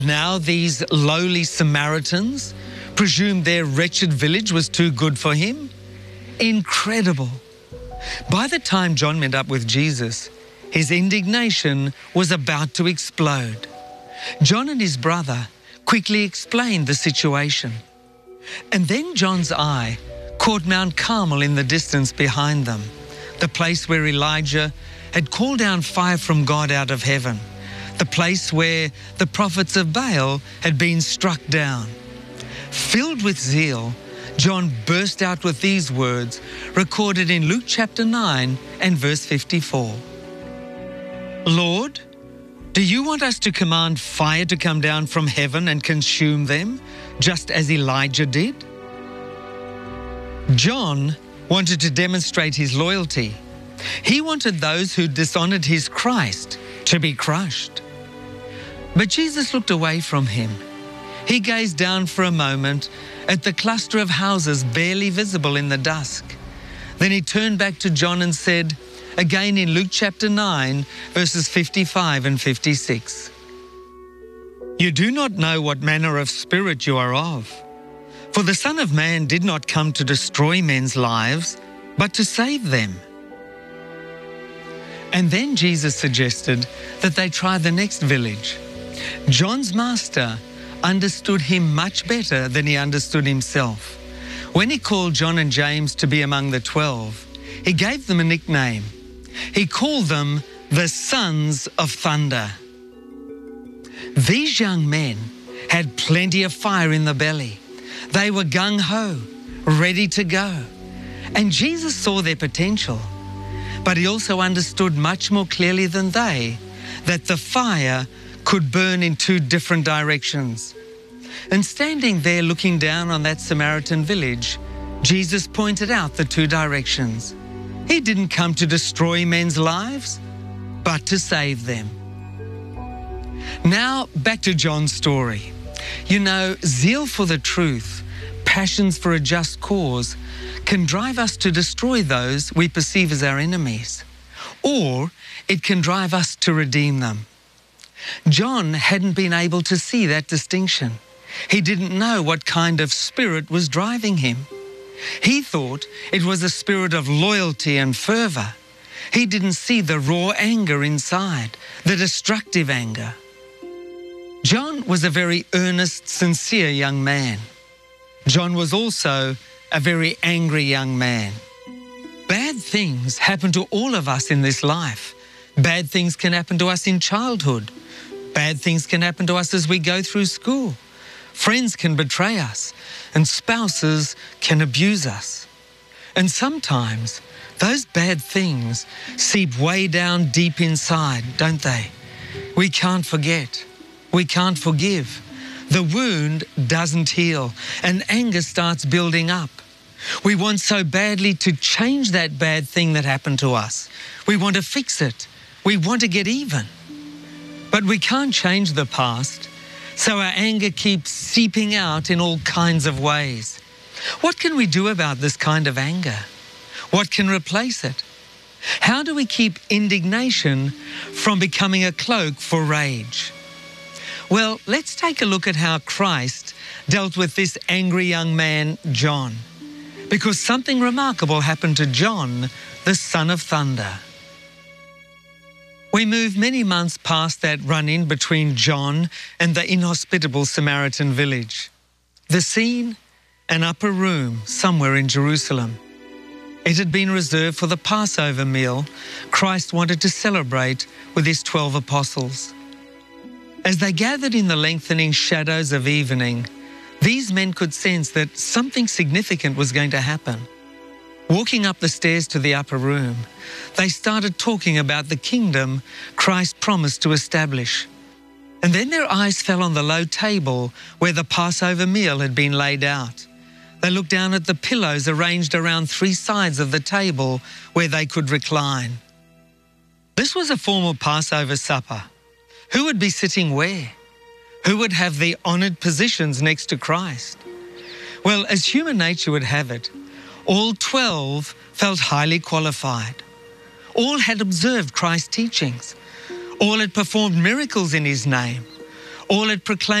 Now these lowly Samaritans presumed their wretched village was too good for him? Incredible. By the time John met up with Jesus, his indignation was about to explode. John and his brother quickly explained the situation. And then John's eye caught Mount Carmel in the distance behind them, the place where Elijah had called down fire from God out of heaven, the place where the prophets of Baal had been struck down. Filled with zeal, John burst out with these words recorded in Luke chapter 9 and verse 54. Lord, do you want us to command fire to come down from heaven and consume them, just as Elijah did? John wanted to demonstrate his loyalty. He wanted those who dishonored his Christ to be crushed. But Jesus looked away from him. He gazed down for a moment at the cluster of houses barely visible in the dusk. Then he turned back to John and said, again in Luke chapter 9, verses 55 and 56, "You do not know what manner of spirit you are of. For the Son of Man did not come to destroy men's lives, but to save them." And then Jesus suggested that they try the next village. John's master understood him much better than he understood himself. When he called John and James to be among the 12, he gave them a nickname. He called them the Sons of Thunder. These young men had plenty of fire in the belly. They were gung-ho, ready to go. And Jesus saw their potential. But he also understood much more clearly than they that the fire could burn in two different directions. And standing there looking down on that Samaritan village, Jesus pointed out the two directions. He didn't come to destroy men's lives, but to save them. Now, back to John's story. You know, zeal for the truth, passions for a just cause, can drive us to destroy those we perceive as our enemies, or it can drive us to redeem them. John hadn't been able to see that distinction. He didn't know what kind of spirit was driving him. He thought it was a spirit of loyalty and fervor. He didn't see the raw anger inside, the destructive anger. John was a very earnest, sincere young man. John was also a very angry young man. Bad things happen to all of us in this life. Bad things can happen to us in childhood. Bad things can happen to us as we go through school. Friends can betray us, and spouses can abuse us. And sometimes those bad things seep way down deep inside, don't they? We can't forget. We can't forgive. The wound doesn't heal, and anger starts building up. We want so badly to change that bad thing that happened to us. We want to fix it. We want to get even. But we can't change the past, so our anger keeps seeping out in all kinds of ways. What can we do about this kind of anger? What can replace it? How do we keep indignation from becoming a cloak for rage? Well, let's take a look at how Christ dealt with this angry young man, John, because something remarkable happened to John, the son of thunder. We move many months past that run-in between John and the inhospitable Samaritan village. The scene, an upper room somewhere in Jerusalem. It had been reserved for the Passover meal Christ wanted to celebrate with his 12 apostles. As they gathered in the lengthening shadows of evening, these men could sense that something significant was going to happen. Walking up the stairs to the upper room, they started talking about the kingdom Christ promised to establish. And then their eyes fell on the low table where the Passover meal had been laid out. They looked down at the pillows arranged around three sides of the table where they could recline. This was a formal Passover supper. Who would be sitting where? Who would have the honored positions next to Christ? Well, as human nature would have it, all 12 felt highly qualified. All had observed Christ's teachings. All had performed miracles in his name. All it proclaims